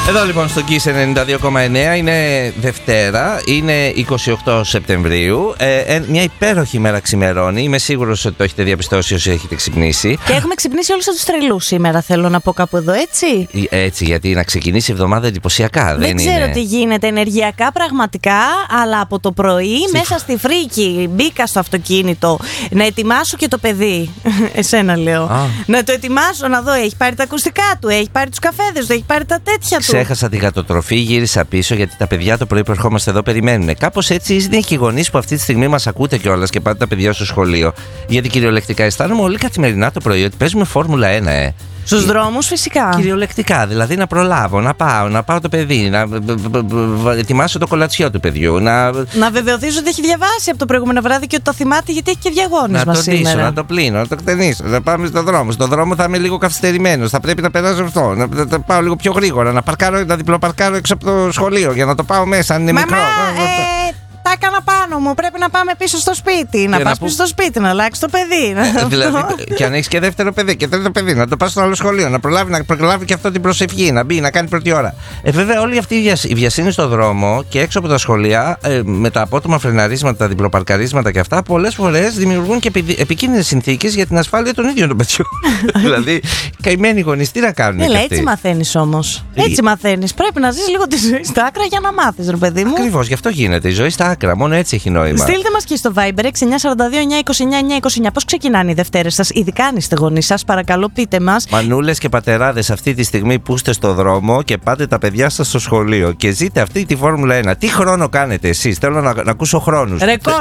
Εδώ λοιπόν στο Kiss 92,9 είναι Δευτέρα, είναι 28 Σεπτεμβρίου. Μια υπέροχη μέρα ξημερώνει. Είμαι σίγουρος ότι το έχετε διαπιστώσει όσοι έχετε ξυπνήσει. Και έχουμε ξυπνήσει όλους τους τρελούς σήμερα, θέλω να πω κάπου εδώ, έτσι. Έτσι, γιατί να ξεκινήσει η εβδομάδα εντυπωσιακά. Δεν ξέρω τι γίνεται ενεργειακά πραγματικά, αλλά από το πρωί μέσα στη φρίκη μπήκα στο αυτοκίνητο να ετοιμάσω και το παιδί. Εσένα λέω. Να το ετοιμάσω, να δω, έχει πάρει τα ακουστικά του, έχει πάρει τους καφέδες του, έχει πάρει τα τέτοια του. Έχασα την γατοτροφή, γύρισα πίσω γιατί τα παιδιά το πρωί που ερχόμαστε εδώ περιμένουν. Κάπως έτσι είναι και οι γονείς που αυτή τη στιγμή μας ακούτε κιόλας και πάτε τα παιδιά στο σχολείο. Γιατί κυριολεκτικά αισθάνομαι όλοι καθημερινά το πρωί ότι παίζουμε Φόρμουλα 1, Στους δρόμους φυσικά. Κυριολεκτικά, δηλαδή να προλάβω, να πάω το παιδί, να ετοιμάσω το κολατσιό του παιδιού. Να βεβαιωθείς ότι έχει διαβάσει από το προηγούμενο βράδυ και ότι το θυμάται γιατί έχει και διαγώνισμα σήμερα. Να το ντύσω, να το πλύνω, να το κτενίσω, να πάμε στον δρόμο. Στον δρόμο θα είμαι λίγο καθυστερημένος, θα πρέπει να περάσω αυτό, να πάω λίγο πιο γρήγορα, να διπλοπαρκάρω έξω από το σχολείο για να το πάω μέσα αν είναι μικρό. Τα έκανα πάνω μου. Πρέπει να πάμε πίσω στο σπίτι. Να πας πίσω στο σπίτι, να αλλάξει το παιδί. Δηλαδή, και αν έχεις και δεύτερο παιδί και τρίτο παιδί, να το πας στο άλλο σχολείο, να προλάβει και αυτό την προσευχή, να μπει, να κάνει πρώτη ώρα. Βέβαια, όλη αυτή η βιασύνη στο δρόμο και έξω από τα σχολεία, με τα απότομα φρεναρίσματα, τα διπλοπαρκαρίσματα και αυτά, πολλές φορές δημιουργούν και επικίνδυνες συνθήκες για την ασφάλεια των ίδιων των παιδιών. Δηλαδή, καημένοι γονείς, τι να κάνουν. Έτσι μαθαίνεις όμως. Έτσι μαθαίνεις. Πρέπει να ζεις λίγο τη ζωή στα άκρα για να μάθεις, ρε παιδί μου. Ακριβώς, γι' αυτό γίνεται η ζωή στα άκρα. Μόνο έτσι έχει νόημα. Στείλτε μας και στο Viber 6942-929-929 πώς ξεκινάνε οι Δευτέρες σας, ειδικά αν είστε γονείς. Σας παρακαλώ, πείτε μας. Μανούλες και πατεράδες, αυτή τη στιγμή που είστε στο δρόμο και πάτε τα παιδιά σας στο σχολείο και ζείτε αυτή τη Φόρμουλα 1. Τι χρόνο κάνετε εσείς? Θέλω να ακούσω χρόνους. Ρεκόρ.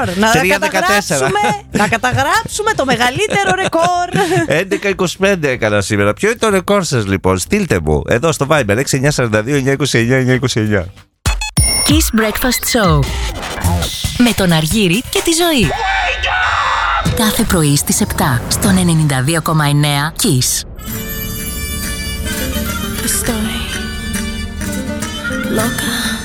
Να καταγράψουμε το μεγαλύτερο ρεκόρ. 11:25 έκανα σήμερα. Ποιο είναι το ρεκόρ σας λοιπόν? Στείλτε μου εδώ στο Viber 6942-929-929. Kiss Breakfast Show με τον Αργύρη και τη Ζωή. Κάθε πρωί στις 7 στον 92,9 Kiss. Estoy loca.